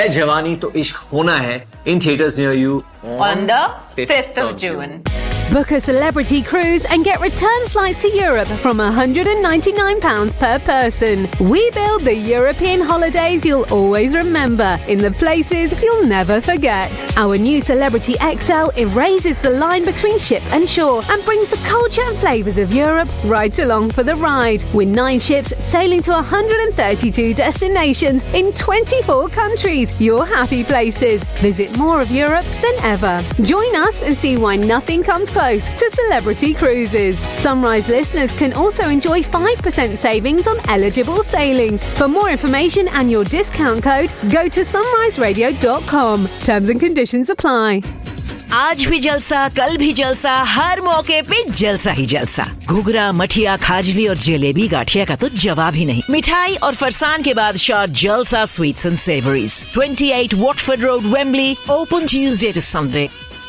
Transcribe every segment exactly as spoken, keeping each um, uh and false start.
है जवानी तो इश्क होना है in theaters near you on the fifth of June. Book a celebrity cruise and get return flights to Europe from one hundred ninety-nine pounds per person. We build the European holidays you'll always remember in the places you'll never forget. Our new Celebrity X L erases the line between ship and shore and brings the culture and flavours of Europe right along for the ride. With nine ships sailing to one hundred thirty-two destinations in twenty-four countries, your happy places. Visit more of Europe than ever. Join us and see why nothing comes close to Celebrity Cruises. Sunrise listeners can also enjoy five percent savings on eligible sailings. For more information and your discount code, go to sunrise radio dot com. Terms and conditions apply. आज भी जलसा, कल भी जलसा, हर मौके पे जलसा ही जलसा। घुघरा, मठिया, खाजली और जलेबी गाठिया का तो जवाब ही नहीं। मिठाई और फरसान के बाद शाह जलसा sweets and savouries, twenty-eight Watford Road, Wembley, open Tuesday to Sunday.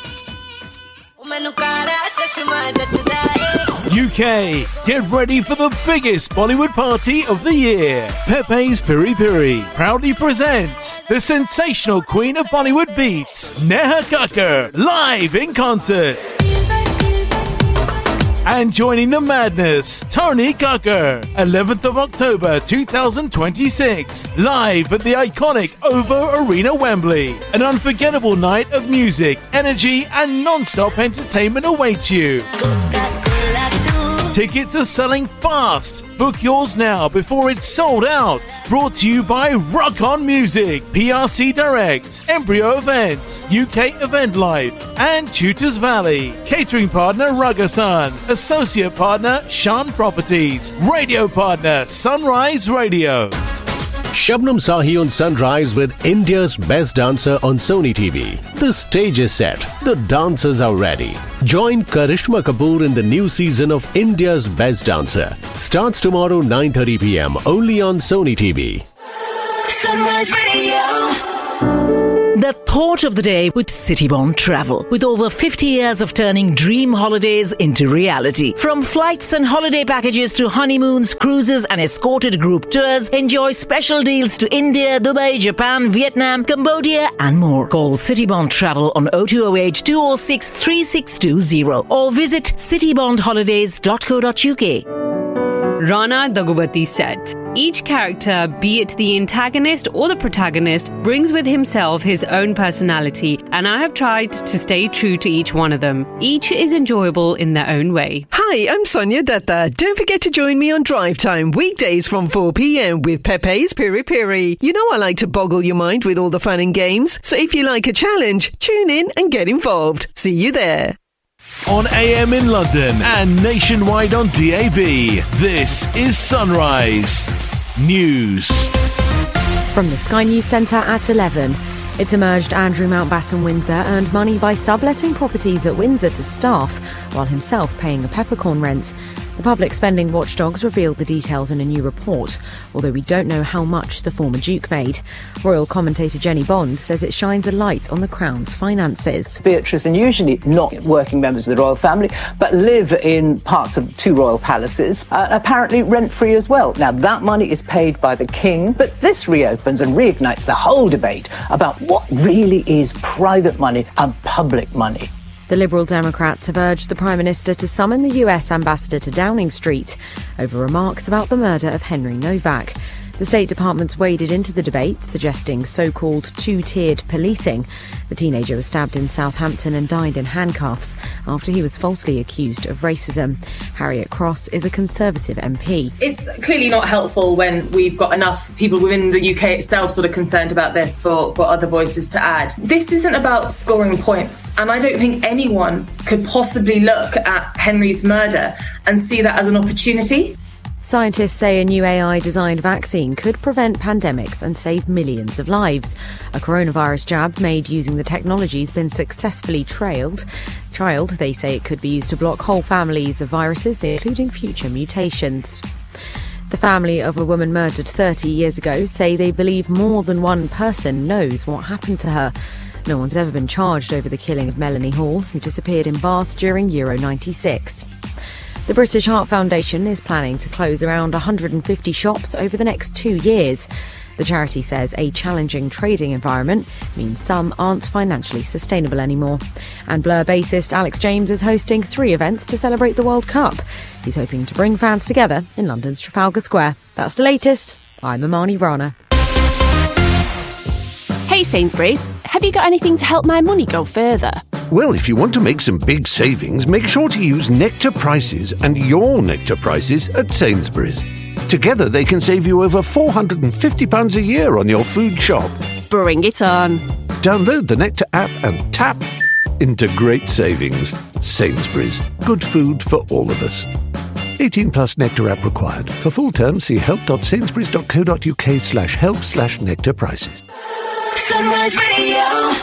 U K, get ready for the biggest Bollywood party of the year. Pepe's Piri Piri proudly presents the sensational queen of Bollywood beats, Neha Kakkar, live in concert. And joining the madness, Tony Kakkar, eleventh of October twenty twenty-six, live at the iconic OVO Arena, Wembley. An unforgettable night of music, energy and non-stop entertainment awaits you. Tickets are selling fast. Book yours now before it's sold out. Brought to you by Rock On Music, P R C Direct, Embryo Events, U K Event Life, and Tutors Valley. Catering partner Rugasan. Associate partner Shan Properties. Radio partner Sunrise Radio. Shabnam Sahi on Sunrise with India's Best Dancer on Sony T V. The stage is set. The dancers are ready. Join Karishma Kapoor in the new season of India's Best Dancer. Starts tomorrow nine thirty p.m. only on Sony T V. Sunrise Radio. The thought of the day with Citybond Travel. With over fifty years of turning dream holidays into reality. From flights and holiday packages to honeymoons, cruises and escorted group tours, enjoy special deals to India, Dubai, Japan, Vietnam, Cambodia and more. Call Citybond Travel on oh two oh eight, two oh six, three six two oh or visit citybond holidays dot co dot uk. Rana Daggubati said, each character, be it the antagonist or the protagonist, brings with himself his own personality, and I have tried to stay true to each one of them. Each is enjoyable in their own way. Hi, I'm Sonia Datta. Don't forget to join me on Drive Time, weekdays from four p.m. with Pepe's Piri Piri. You know I like to boggle your mind with all the fun and games, so if you like a challenge, tune in and get involved. See you there. On A M in London and nationwide on D A B, this is Sunrise News. From the Sky News Centre at eleven. It's emerged Andrew Mountbatten Windsor earned money by subletting properties at Windsor to staff, while himself paying a peppercorn rent. The public spending watchdogs revealed the details in a new report, although we don't know how much the former Duke made. Royal commentator Jenny Bond says it shines a light on the Crown's finances. Beatrice, and usually not working members of the royal family, but live in parts of two royal palaces, uh, apparently rent-free as well. Now, that money is paid by the King, but this reopens and reignites the whole debate about what really is private money and public money. The Liberal Democrats have urged the Prime Minister to summon the U S ambassador to Downing Street over remarks about the murder of Henry Novak. The State Department's waded into the debate, suggesting so-called two-tiered policing. The teenager was stabbed in Southampton and died in handcuffs after he was falsely accused of racism. Harriet Cross is a Conservative M P. It's clearly not helpful when we've got enough people within the U K itself sort of concerned about this for, for other voices to add. This isn't about scoring points, and I don't think anyone could possibly look at Henry's murder and see that as an opportunity. Scientists say a new A I-designed vaccine could prevent pandemics and save millions of lives. A coronavirus jab made using the technology has been successfully trailed. Trialled, they say it could be used to block whole families of viruses, including future mutations. The family of a woman murdered thirty years ago say they believe more than one person knows what happened to her. No one's ever been charged over the killing of Melanie Hall, who disappeared in Bath during Euro ninety-six. The British Heart Foundation is planning to close around one hundred fifty shops over the next two years. The charity says a challenging trading environment means some aren't financially sustainable anymore. And Blur bassist Alex James is hosting three events to celebrate the World Cup. He's hoping to bring fans together in London's Trafalgar Square. That's the latest. I'm Amani Rana. Hey Sainsbury's, have you got anything to help my money go further? Well, if you want to make some big savings, make sure to use Nectar Prices and your Nectar Prices at Sainsbury's. Together, they can save you over four hundred fifty pounds a year on your food shop. Bring it on. Download the Nectar app and tap into great savings. Sainsbury's. Good food for all of us. eighteen plus Nectar app required. For full terms, see help.sainsbury's.co.uk slash help slash Nectar Prices. Sunrise Radio.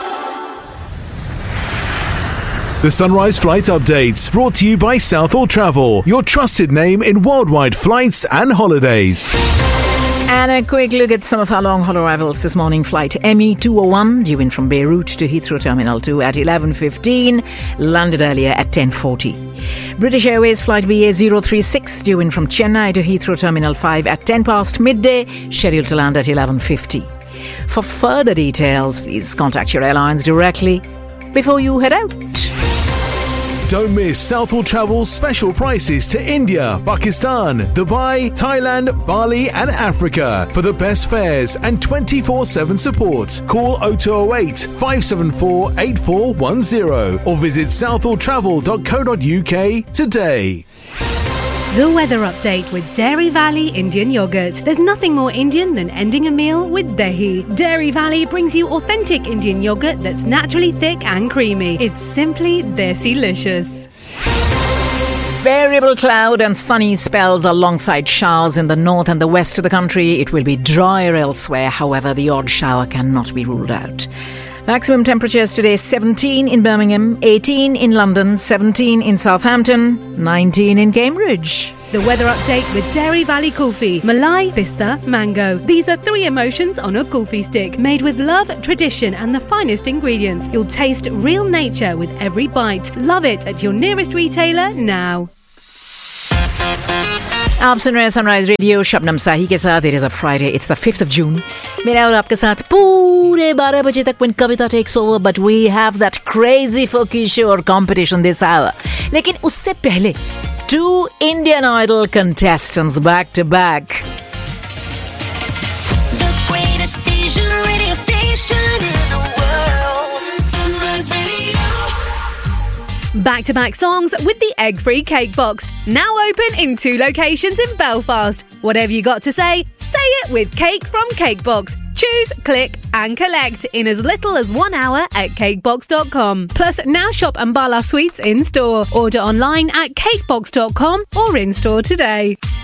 The Sunrise Flight Updates, brought to you by Southall Travel, your trusted name in worldwide flights and holidays. And a quick look at some of our long-haul arrivals this morning. Flight M E two oh one, due in from Beirut to Heathrow Terminal two at eleven fifteen, landed earlier at ten forty. British Airways Flight B A zero three six, due in from Chennai to Heathrow Terminal five at ten past midday, scheduled to land at eleven fifty. For further details, please contact your airlines directly before you head out. Don't miss Southall Travel's special prices to India, Pakistan, Dubai, Thailand, Bali and Africa. For the best fares and twenty-four seven support, call oh two oh eight, five seven four, eight four one oh or visit southall travel dot co dot uk today. The weather update with Dairy Valley Indian Yogurt. There's nothing more Indian than ending a meal with Dahi. Dairy Valley brings you authentic Indian yogurt that's naturally thick and creamy. It's simply Desi-licious. Variable cloud and sunny spells alongside showers in the north and the west of the country. It will be drier elsewhere. However, the odd shower cannot be ruled out. Maximum temperatures today: seventeen in Birmingham, eighteen in London, seventeen in Southampton, nineteen in Cambridge. The weather update with Dairy Valley Kulfi. Malai, Pista, Mango. These are three emotions on a kulfi stick, made with love, tradition and the finest ingredients. You'll taste real nature with every bite. Love it at your nearest retailer now. आप सुन रहे हैं sunrise radio Shabnam साही के साथ. It is a Friday, it's the fifth of June. मेरा और आपके साथ पूरे बारह बजे तक when Kavita takes over, but we have that crazy folky show or competition this hour. लेकिन उससे पहले two Indian Idol contestants back to back. The greatest station, radio station in the world. Sunrise Radio. Back-to-back songs with the egg-free cake box. Now open in two locations in Belfast. Whatever you got to say, say it with Cake from Cakebox. Choose, click and collect in as little as one hour at cakebox dot com. Plus, now shop Ambala Sweets in-store. Order online at cakebox dot com or in-store today.